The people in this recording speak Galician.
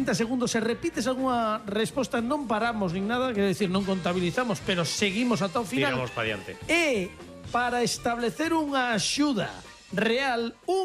30 segundos. Se repites algunha resposta non paramos nin nada, quero dicir, non contabilizamos, pero seguimos ata o final. Tiramos para diante. E para establecer unha axuda real,